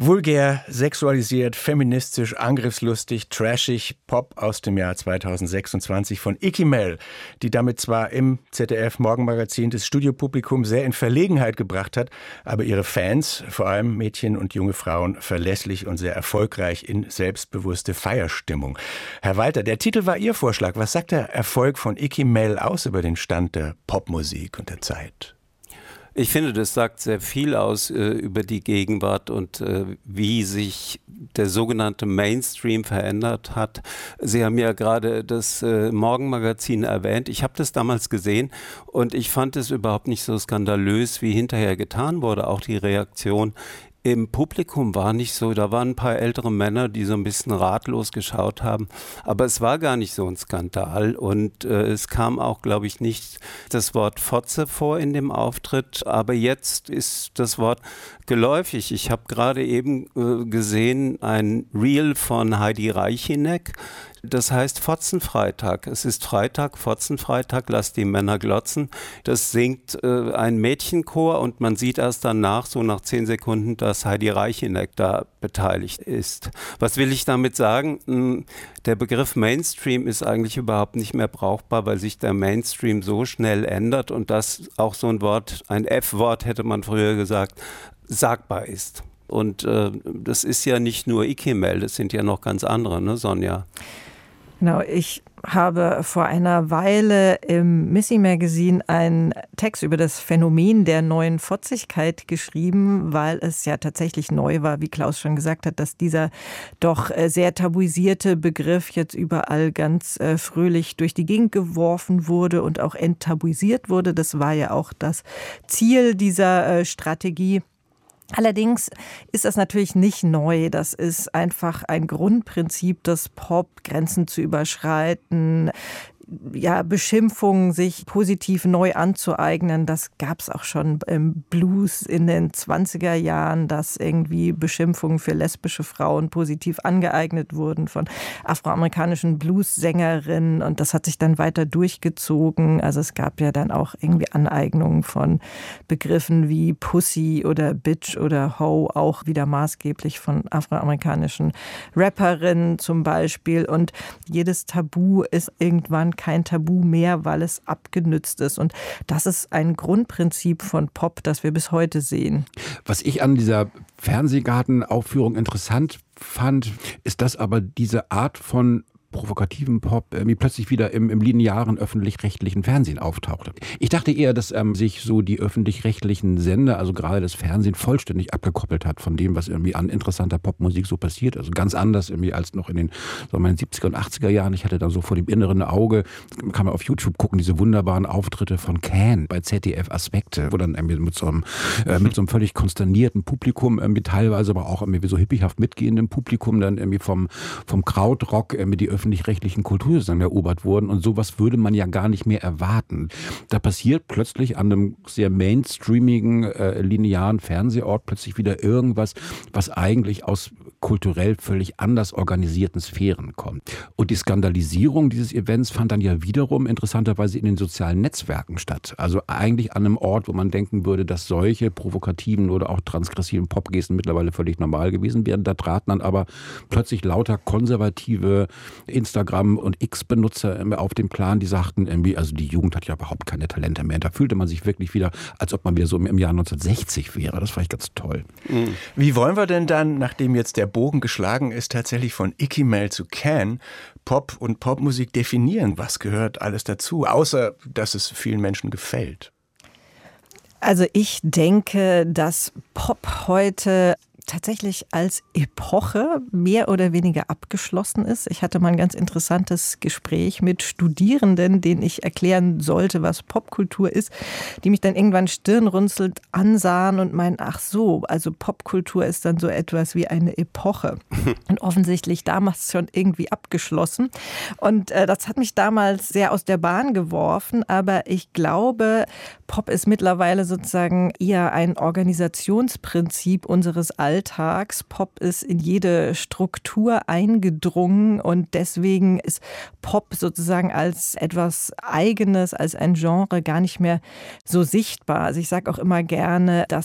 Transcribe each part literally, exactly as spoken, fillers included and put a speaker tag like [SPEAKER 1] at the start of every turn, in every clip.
[SPEAKER 1] Vulgär, sexualisiert, feministisch, angriffslustig, trashig, Pop aus dem Jahr zweitausendsechsundzwanzig von Icky Mel, die damit zwar im Z D F-Morgenmagazin das Studiopublikum sehr in Verlegenheit gebracht hat, aber ihre Fans, vor allem Mädchen und junge Frauen, verlässlich und sehr erfolgreich in selbstbewusste Feierstimmung. Herr Walter, der Titel war Ihr Vorschlag. Was sagt der Erfolg von Icky Mel aus über den Stand der Popmusik und der Zeit?
[SPEAKER 2] Ich finde, das sagt sehr viel aus äh, über die Gegenwart und äh, wie sich der sogenannte Mainstream verändert hat. Sie haben ja gerade das äh, Morgenmagazin erwähnt. Ich habe das damals gesehen und ich fand es überhaupt nicht so skandalös, wie hinterher getan wurde. Auch die Reaktion im Publikum war nicht so, da waren ein paar ältere Männer, die so ein bisschen ratlos geschaut haben, aber es war gar nicht so ein Skandal und äh, es kam auch, glaube ich, nicht das Wort Fotze vor in dem Auftritt, aber jetzt ist das Wort geläufig. Ich habe gerade eben äh, gesehen, ein Reel von Heidi Reichinek, das heißt Fotzenfreitag. Es ist Freitag, Fotzenfreitag, lass die Männer glotzen. Das singt äh, ein Mädchenchor und man sieht erst danach, so nach zehn Sekunden, dass Heidi Reichinek da beteiligt ist. Was will ich damit sagen? Der Begriff Mainstream ist eigentlich überhaupt nicht mehr brauchbar, weil sich der Mainstream so schnell ändert und das auch so ein Wort, ein F-Wort hätte man früher gesagt, sagbar ist. Und äh, das ist ja nicht nur Icky Mel, das sind ja noch ganz andere, ne, Sonja?
[SPEAKER 3] Genau, ich habe vor einer Weile im Missy Magazine einen Text über das Phänomen der neuen Fotzigkeit geschrieben, weil es ja tatsächlich neu war, wie Klaus schon gesagt hat, dass dieser doch sehr tabuisierte Begriff jetzt überall ganz fröhlich durch die Gegend geworfen wurde und auch enttabuisiert wurde. Das war ja auch das Ziel dieser Strategie. Allerdings ist das natürlich nicht neu. Das ist einfach ein Grundprinzip des Pop, Grenzen zu überschreiten, ja, Beschimpfungen sich positiv neu anzueignen. Das gab es auch schon im Blues in den zwanziger Jahren, dass irgendwie Beschimpfungen für lesbische Frauen positiv angeeignet wurden von afroamerikanischen Blues-Sängerinnen und das hat sich dann weiter durchgezogen. Also es gab ja dann auch irgendwie Aneignungen von Begriffen wie Pussy oder Bitch oder Ho, auch wieder maßgeblich von afroamerikanischen Rapperinnen zum Beispiel. Und jedes Tabu ist irgendwann kein Tabu mehr, weil es abgenützt ist. Und das ist ein Grundprinzip von Pop, das wir bis heute sehen.
[SPEAKER 4] Was ich an dieser Fernsehgartenaufführung interessant fand, ist, dass aber diese Art von provokativen Pop irgendwie plötzlich wieder im, im linearen öffentlich-rechtlichen Fernsehen auftauchte. Ich dachte eher, dass ähm, sich so die öffentlich-rechtlichen Sender, also gerade das Fernsehen, vollständig abgekoppelt hat von dem, was irgendwie an interessanter Popmusik so passiert. Also ganz anders irgendwie als noch in den, so in den siebziger und achtziger Jahren. Ich hatte da so vor dem inneren Auge, kann man auf YouTube gucken, diese wunderbaren Auftritte von Can bei Z D F Aspekte, wo dann irgendwie mit so einem, äh, mit so einem völlig konsternierten Publikum, irgendwie teilweise aber auch irgendwie so hippiehaft mitgehendem Publikum dann irgendwie vom, vom Krautrock irgendwie die öffentlich-rechtlichen Kultursender erobert wurden und sowas würde man ja gar nicht mehr erwarten. Da passiert plötzlich an einem sehr mainstreamigen, äh, linearen Fernsehort plötzlich wieder irgendwas, was eigentlich aus kulturell völlig anders organisierten Sphären kommt. Und die Skandalisierung dieses Events fand dann ja wiederum interessanterweise in den sozialen Netzwerken statt. Also eigentlich an einem Ort, wo man denken würde, dass solche provokativen oder auch transgressiven Popgesten mittlerweile völlig normal gewesen wären. Da traten dann aber plötzlich lauter konservative Instagram- und X-Benutzer auf den Plan, die sagten irgendwie, also die Jugend hat ja überhaupt keine Talente mehr. Da fühlte man sich wirklich wieder, als ob man wieder so im Jahr neunzehnhundertsechzig wäre. Das fand ich ganz toll.
[SPEAKER 1] Wie wollen wir denn dann, nachdem jetzt der Bogen geschlagen ist, tatsächlich von Icky Mel zu Can, Pop und Popmusik definieren? Was gehört alles dazu, außer dass es vielen Menschen gefällt?
[SPEAKER 3] Also ich denke, dass Pop heute tatsächlich als Epoche mehr oder weniger abgeschlossen ist. Ich hatte mal ein ganz interessantes Gespräch mit Studierenden, denen ich erklären sollte, was Popkultur ist, die mich dann irgendwann stirnrunzelnd ansahen und meinen, ach so, also Popkultur ist dann so etwas wie eine Epoche. Und offensichtlich damals schon irgendwie abgeschlossen. Und äh, das hat mich damals sehr aus der Bahn geworfen, aber ich glaube, Pop ist mittlerweile sozusagen eher ein Organisationsprinzip unseres Alltags. Alltags. Pop ist in jede Struktur eingedrungen und deswegen ist Pop sozusagen als etwas Eigenes, als ein Genre gar nicht mehr so sichtbar. Also ich sage auch immer gerne, dass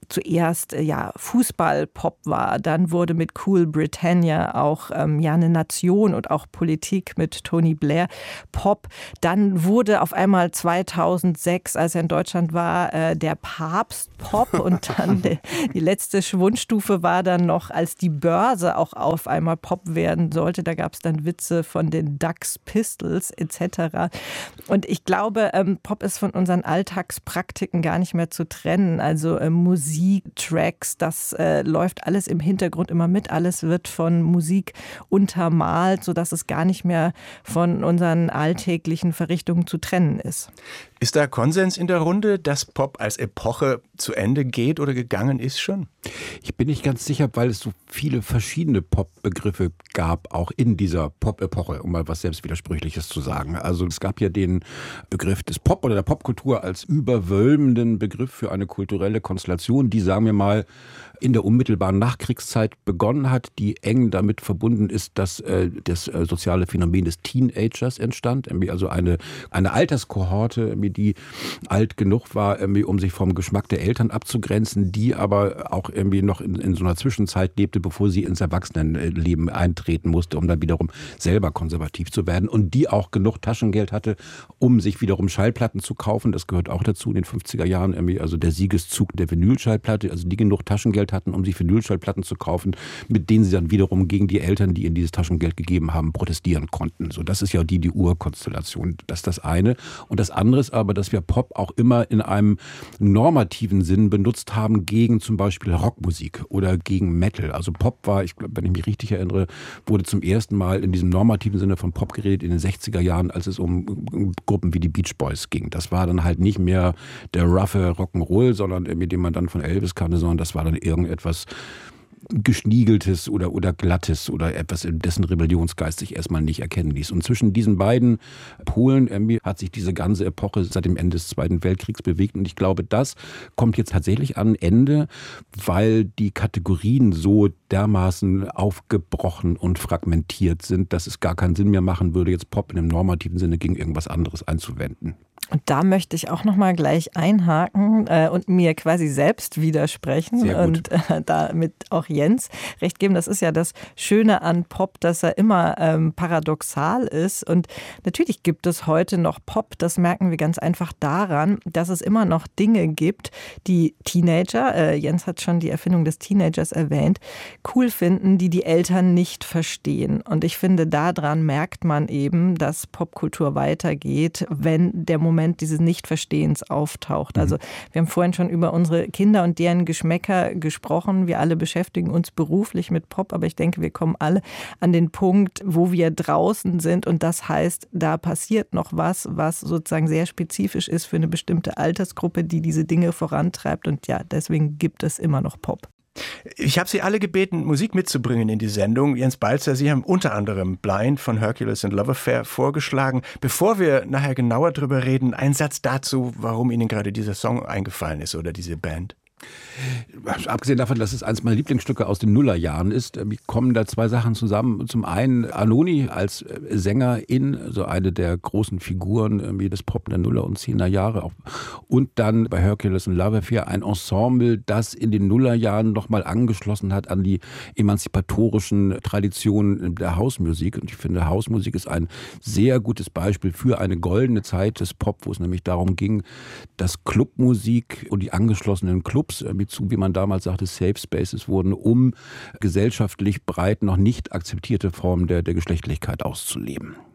[SPEAKER 3] zuerst äh, ja Fußball-Pop war. Dann wurde mit Cool Britannia auch ähm, ja eine Nation und auch Politik mit Tony Blair Pop. Dann wurde auf einmal zweitausendsechs, als er in Deutschland war, äh, der Papst Pop und dann die, die letzte Schwundstufe war dann noch, als die Börse auch auf einmal Pop werden sollte. Da gab es dann Witze von den Ducks Pistols et cetera. Und ich glaube, ähm, Pop ist von unseren Alltagspraktiken gar nicht mehr zu trennen. Also äh, Musik, Tracks, das äh, läuft alles im Hintergrund immer mit. Alles wird von Musik untermalt, sodass es gar nicht mehr von unseren alltäglichen Verrichtungen zu trennen ist.
[SPEAKER 1] Ist da Konsens in der Runde, dass Pop als Epoche zu Ende geht oder gegangen ist schon?
[SPEAKER 4] Ich bin nicht ganz sicher, weil es so viele verschiedene Pop-Begriffe gab, auch in dieser Pop-Epoche, um mal was Selbstwidersprüchliches zu sagen. Also es gab ja den Begriff des Pop oder der Popkultur als überwölbenden Begriff für eine kulturelle Konstellation, die, sagen wir mal, in der unmittelbaren Nachkriegszeit begonnen hat, die eng damit verbunden ist, dass äh, das äh, soziale Phänomen des Teenagers entstand, also eine, eine Alterskohorte, die alt genug war, um sich vom Geschmack der Eltern abzugrenzen, die aber auch irgendwie noch in, in so einer Zwischenzeit lebte, bevor sie ins Erwachsenenleben eintreten musste, um dann wiederum selber konservativ zu werden und die auch genug Taschengeld hatte, um sich wiederum Schallplatten zu kaufen. Das gehört auch dazu in den fünfziger Jahren, also der Siegeszug der Vinylschallplatte, also die genug Taschengeld hatten, um sich Vinylschallplatten zu kaufen, mit denen sie dann wiederum gegen die Eltern, die ihnen dieses Taschengeld gegeben haben, protestieren konnten. So, das ist ja die, die Urkonstellation. Das ist das eine. Und das andere ist aber, dass wir Pop auch immer in einem normativen Sinn benutzt haben gegen zum Beispiel Rockmusik oder gegen Metal. Also Pop war, ich glaube, wenn ich mich richtig erinnere, wurde zum ersten Mal in diesem normativen Sinne von Pop geredet in den sechziger Jahren, als es um Gruppen wie die Beach Boys ging. Das war dann halt nicht mehr der roughe Rock'n'Roll, sondern mit dem man dann von Elvis kannte, sondern das war dann irgendetwas Geschniegeltes oder, oder Glattes oder etwas, in dessen Rebellionsgeist sich erstmal nicht erkennen ließ. Und zwischen diesen beiden Polen irgendwie hat sich diese ganze Epoche seit dem Ende des Zweiten Weltkriegs bewegt. Und ich glaube, das kommt jetzt tatsächlich an Ende, weil die Kategorien so dermaßen aufgebrochen und fragmentiert sind, dass es gar keinen Sinn mehr machen würde, jetzt Pop in einem normativen Sinne gegen irgendwas anderes einzuwenden.
[SPEAKER 3] Und da möchte ich auch noch mal gleich einhaken äh, und mir quasi selbst widersprechen und äh, damit auch Jens recht geben. Das ist ja das Schöne an Pop, dass er immer ähm, paradoxal ist. Und natürlich gibt es heute noch Pop. Das merken wir ganz einfach daran, dass es immer noch Dinge gibt, die Teenager, äh, Jens hat schon die Erfindung des Teenagers erwähnt, cool finden, die die Eltern nicht verstehen. Und ich finde, daran merkt man eben, dass Popkultur weitergeht, wenn der Moment dieses Nichtverstehens auftaucht. Also wir haben vorhin schon über unsere Kinder und deren Geschmäcker gesprochen. Wir alle beschäftigen uns beruflich mit Pop, aber ich denke, wir kommen alle an den Punkt, wo wir draußen sind und das heißt, da passiert noch was, was sozusagen sehr spezifisch ist für eine bestimmte Altersgruppe, die diese Dinge vorantreibt und ja, deswegen gibt es immer noch Pop.
[SPEAKER 1] Ich habe Sie alle gebeten, Musik mitzubringen in die Sendung. Jens Balzer, Sie haben unter anderem Blind von Hercules and Love Affair vorgeschlagen. Bevor wir nachher genauer drüber reden, ein Satz dazu, warum Ihnen gerade dieser Song eingefallen ist oder diese Band.
[SPEAKER 4] Abgesehen davon, dass es eines meiner Lieblingsstücke aus den Nullerjahren ist, kommen da zwei Sachen zusammen. Zum einen Anoni als Sängerin, so eine der großen Figuren des Pop der Nuller- und Zehner Jahre. Und dann bei Hercules and Love Affair ein Ensemble, das in den Nullerjahren nochmal angeschlossen hat an die emanzipatorischen Traditionen der Hausmusik. Und ich finde, Hausmusik ist ein sehr gutes Beispiel für eine goldene Zeit des Pop, wo es nämlich darum ging, dass Clubmusik und die angeschlossenen Clubs, wie man damals sagte, Safe Spaces wurden, um gesellschaftlich breit noch nicht akzeptierte Formen der, der Geschlechtlichkeit auszuleben.